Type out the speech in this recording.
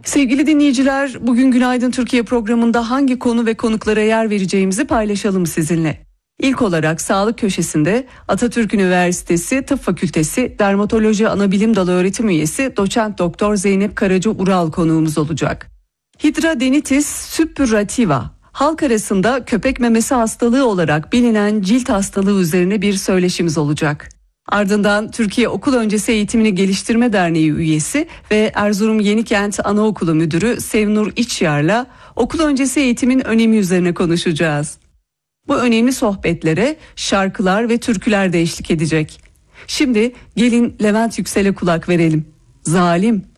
Sevgili dinleyiciler, bugün Günaydın Türkiye programında hangi konu ve konuklara yer vereceğimizi paylaşalım sizinle. İlk olarak sağlık köşesinde Atatürk Üniversitesi Tıp Fakültesi Dermatoloji Anabilim Dalı öğretim üyesi Doçent Doktor Zeynep Karaca Ural konuğumuz olacak. Hidradenitis suppurativa, halk arasında köpek memesi hastalığı olarak bilinen cilt hastalığı üzerine bir söyleşimiz olacak. Ardından Türkiye Okul Öncesi Eğitimini Geliştirme Derneği üyesi ve Erzurum Yenikent Anaokulu Müdürü Sevnur İçyar'la okul öncesi eğitimin önemi üzerine konuşacağız. Bu önemli sohbetlere şarkılar ve türküler de eşlik edecek. Şimdi gelin Levent Yüksel'e kulak verelim. Zalim.